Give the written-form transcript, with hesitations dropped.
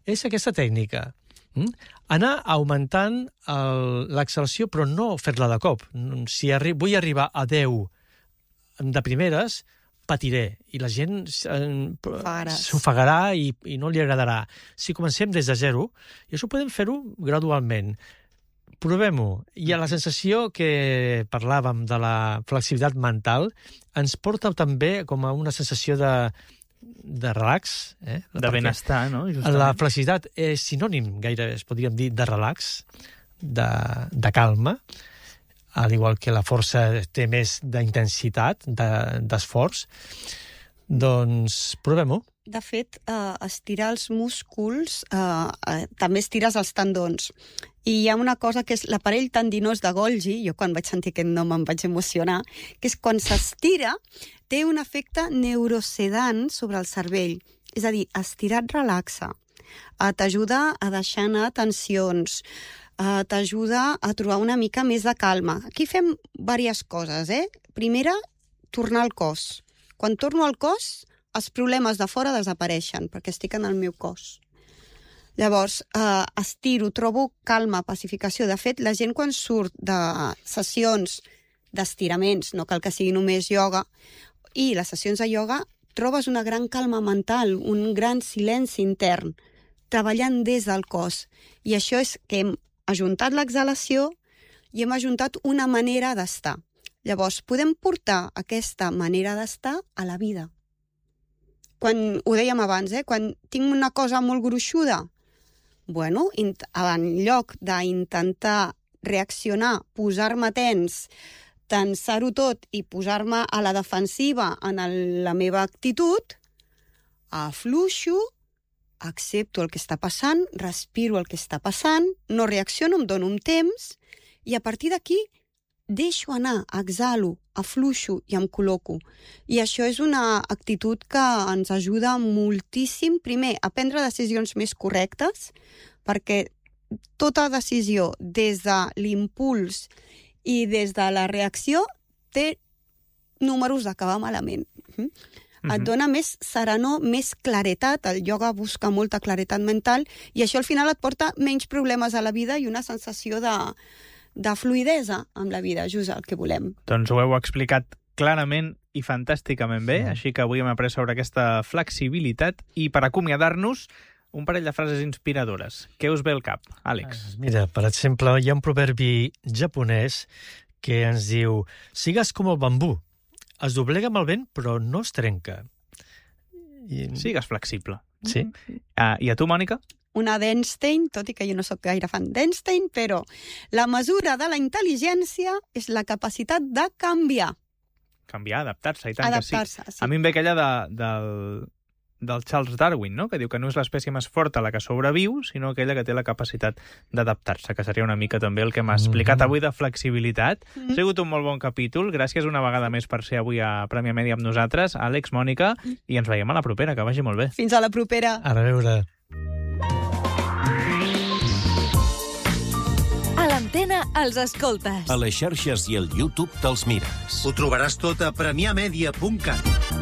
és aquesta tècnica. Anar augmentant l'acceleració, però no fer-la de cop. Si vull arribar a 10 de primeres, patiré, i la gent s'ofegarà i no li agradarà. Si comencem des de 0, i això podem fer-ho gradualment. Provem-ho. I a la sensació que parlàvem de la flexibilitat mental ens porta també com a una sensació de relax. De benestar, no? Justament. La flexibilitat és sinònim, gairebé, podríem dir, de relax, de calma, al igual que la força té més d'intensitat, d'esforç. Doncs provem-ho. De fet, estirar els músculs també estires els tendons. I hi ha una cosa que és l'aparell tendinós de Golgi, jo quan vaig sentir aquest nom em vaig emocionar, que és quan s'estira té un efecte neurosedant sobre el cervell. És a dir, estirar et relaxa, t'ajuda a deixar anar tensions, t'ajuda a trobar una mica més de calma. Aquí fem diverses coses, Primera, tornar al cos. Quan torno al cos, els problemes de fora desapareixen, perquè estic en el meu cos. Llavors, estiro, trobo calma, pacificació. De fet, la gent quan surt de sessions d'estiraments, no cal que sigui només ioga, i les sessions de ioga, trobes una gran calma mental, un gran silenci intern, treballant des del cos. I això és que hem ajuntat l'exhalació i hem ajuntat una manera d'estar. Llavors, podem portar aquesta manera d'estar a la vida. Quan, ho dèiem abans, quan tinc una cosa molt gruixuda, bueno, en lloc d'intentar reaccionar, posar-me tens, tensar-ho tot i posar-me a la defensiva en la meva actitud, afluixo, accepto el que està passant, respiro el que està passant, no reacciono, em dono un temps, i a partir d'aquí deixo anar, exhalo, afluixo i em col·loco. I això és una actitud que ens ajuda moltíssim, primer, a prendre decisions més correctes, perquè tota decisió des de l'impuls i des de la reacció té números d'acabar malament. Et dona més serenor, més claretat. El ioga busca molta claretat mental i això al final et porta menys problemes a la vida i una sensació de fluidesa amb la vida, just el que volem. Doncs ho heu explicat clarament i fantàsticament bé, així que avui hem après sobre aquesta flexibilitat i per acomiadar-nos, un parell de frases inspiradores. Què us ve al cap, Àlex? Mira, per exemple, hi ha un proverbi japonès que ens diu: sigues com el bambú, es doblega amb el vent però no es trenca. Sigues flexible. Sí. I a tu, Mònica? Una d'Einstein, tot i que jo no sóc gaire fan d'Einstein, però la mesura de la intel·ligència és la capacitat de canviar. Canviar, adaptar-se, i tant que sí. Adaptar-se, sí. A mi em ve aquella del Charles Darwin, no? Que diu que no és l'espècie més forta la que sobreviu, sinó aquella que té la capacitat d'adaptar-se, que seria una mica també el que m'ha explicat avui de flexibilitat. Ha sigut un molt bon capítol. Gràcies una vegada més per ser avui a Premià Mèdia amb nosaltres, Àlex, Mònica, i ens veiem a la propera, que vagi molt bé. Fins a la propera. A reveure. A l'Antena els escoltes. A les xarxes i al YouTube te'ls mires. Ho trobaràs tot a premiamedia.cat.